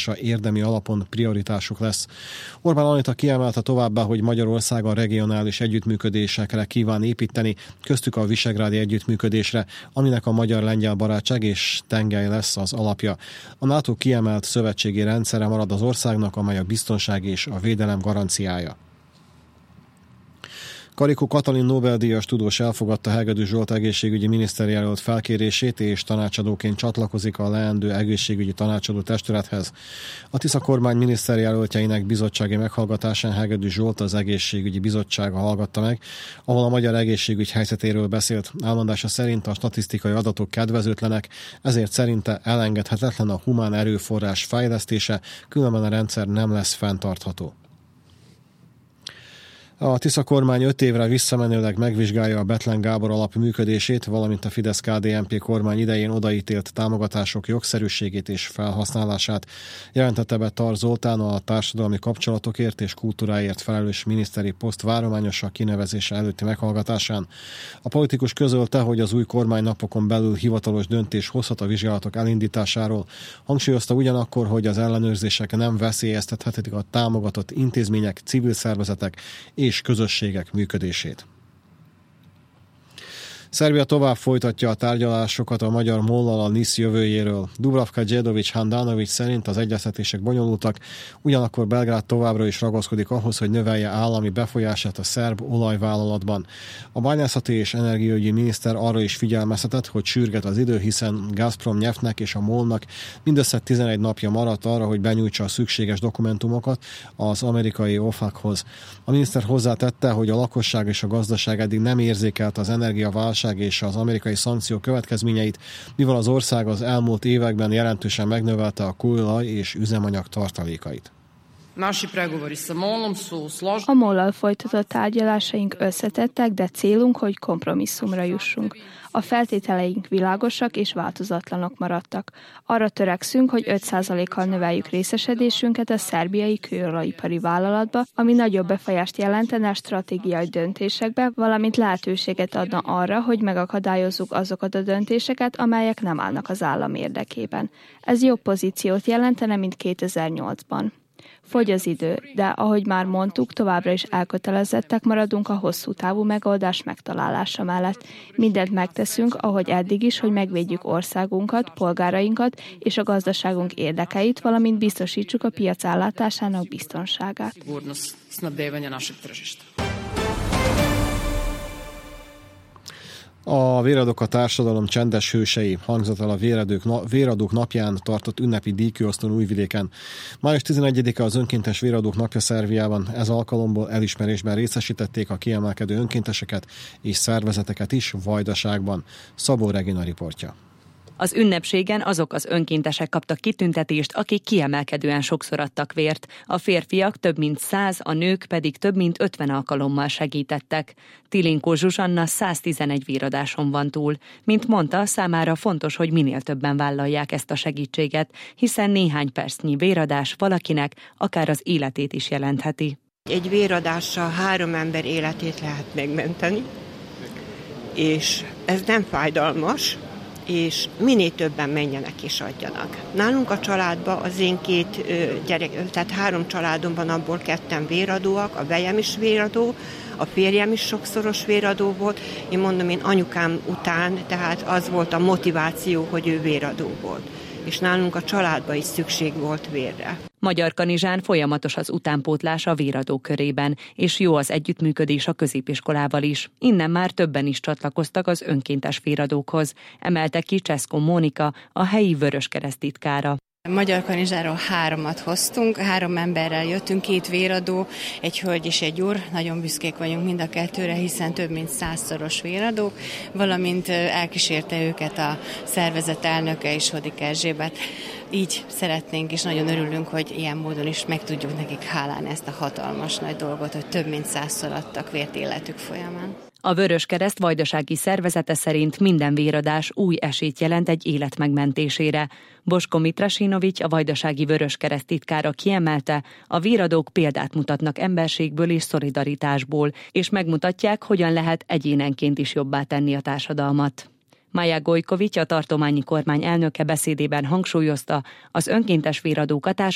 támogatása érdemi alapon prioritásuk lesz. Orbán Anita kiemelte továbbá, hogy Magyarország a regionális együttműködésekre kíván építeni, köztük a visegrádi együttműködésre, aminek a magyar-lengyel barátság és tengely lesz az alapja. A NATO kiemelt szövetségi rendszere marad az országnak, amely a biztonság és a védelem garanciája. Karikó Katalin Nobel-díjas tudós elfogadta Hegedű Zsolt egészségügyi miniszterjelölt felkérését, és tanácsadóként csatlakozik a leendő egészségügyi tanácsadó testülethez. A Tisza kormány miniszterjelöltjeinek bizottsági meghallgatásán Hegedű Zsolt az egészségügyi bizottsága hallgatta meg, ahol a magyar egészségügy helyzetéről beszélt. Elmondása szerint a statisztikai adatok kedvezőtlenek, ezért szerinte elengedhetetlen a humán erőforrás fejlesztése, különben a rendszer nem lesz fenntartható. A Tisza kormány 5 évre visszamenőleg megvizsgálja a Bethlen Gábor alap működését, valamint a Fidesz-KDNP kormány idején odaítélt támogatások jogszerűségét és felhasználását, jelentette be Tar Zoltán, a társadalmi kapcsolatokért és kultúráért felelős miniszteri poszt várományosa kinevezése előtti meghallgatásán. A politikus közölte, hogy az új kormány napokon belül hivatalos döntés hozhat a vizsgálatok elindításáról. Hangsúlyozta ugyanakkor, hogy az ellenőrzések nem veszélyeztethetik a támogatott intézmények, civil szervezetek és közösségek működését. Szerbia tovább folytatja a tárgyalásokat a magyar MOL-lal a NIS jövőjéről. Dubravka Djedovic-Handanovic szerint az egyeztetések bonyolultak, ugyanakkor Belgrád továbbra is ragaszkodik ahhoz, hogy növelje állami befolyását a szerb olajvállalatban. A bányászati és energiaügyi miniszter arra is figyelmeztetett, hogy sürget az idő, hiszen Gazprom Nyeftnek és a MOL-nak mindössze 11 napja maradt arra, hogy benyújtsa a szükséges dokumentumokat az amerikai OFAC-hoz. A miniszter hozzátette, hogy a lakosság és a gazdaság eddig nem érzékelte az energiaválság és az amerikai szankciók következményeit, mivel az ország az elmúlt években jelentősen megnövelte a kőolaj és üzemanyag tartalékait. A MOL-lal folytatott tárgyalásaink összetettek, de célunk, hogy kompromisszumra jussunk. A feltételeink világosak és változatlanok maradtak. Arra törekszünk, hogy 5%-kal növeljük részesedésünket a szerbiai kőolajipari vállalatba, ami nagyobb befolyást jelentene a stratégiai döntésekbe, valamint lehetőséget adna arra, hogy megakadályozzuk azokat a döntéseket, amelyek nem állnak az állam érdekében. Ez jobb pozíciót jelentene, mint 2008-ban. Fogy az idő, de ahogy már mondtuk, továbbra is elkötelezettek maradunk a hosszú távú megoldás megtalálása mellett. Mindent megteszünk, ahogy eddig is, hogy megvédjük országunkat, polgárainkat és a gazdaságunk érdekeit, valamint biztosítsuk a piac ellátásának biztonságát. A Véradók a társadalom csendes hősei hangzott el a Véradók napján tartott ünnepi díjkiosztón Újvidéken. Május 11-e az önkéntes Véradók napja Szerbiában. Ez alkalomból elismerésben részesítették a kiemelkedő önkénteseket és szervezeteket is Vajdaságban. Szabó Regina riportja. Az ünnepségen azok az önkéntesek kaptak kitüntetést, akik kiemelkedően sokszor adtak vért. A férfiak több mint 100, a nők pedig több mint 50 alkalommal segítettek. Tilinkó Zsuzsanna 111 véradáson van túl. Mint mondta, számára fontos, hogy minél többen vállalják ezt a segítséget, hiszen néhány percnyi véradás valakinek akár az életét is jelentheti. Egy véradással 3 ember életét lehet megmenteni, és ez nem fájdalmas, és minél többen menjenek és adjanak. Nálunk a családban az én 2 gyerek, tehát 3 családomban abból 2 véradóak, a vejem is véradó, a férjem is sokszoros véradó volt. Én mondom, én anyukám után, tehát az volt a motiváció, hogy ő véradó volt. És nálunk a családban is szükség volt vérre. Magyar Kanizsán folyamatos az utánpótlás a véradó körében, és jó az együttműködés a középiskolával is. Innen már többen is csatlakoztak az önkéntes véradókhoz, emelte ki Cseszko Mónika, a helyi Vöröskereszt titkára. Magyar Kanizsáról 3-at hoztunk, 3 emberrel jöttünk, 2 véradó, egy hölgy és egy úr. Nagyon büszkék vagyunk mind a 2-re, hiszen több mint 100-szoros véradók, valamint elkísérte őket a szervezet elnöke is, Hodik Erzsébet. Így szeretnénk, és nagyon örülünk, hogy ilyen módon is meg tudjuk nekik hálálni ezt a hatalmas nagy dolgot, hogy több mint 100-szor adtak vért életük folyamán. A Vöröskereszt vajdasági szervezete szerint minden véradás új esélyt jelent egy élet megmentésére. Bosko Mitrasinovics, a vajdasági Vöröskereszt titkára kiemelte, a véradók példát mutatnak emberségből és szolidaritásból, és megmutatják, hogyan lehet egyénenként is jobbá tenni a társadalmat. Maja Gojkovics, a tartományi kormány elnöke beszédében hangsúlyozta, az önkéntes véradók a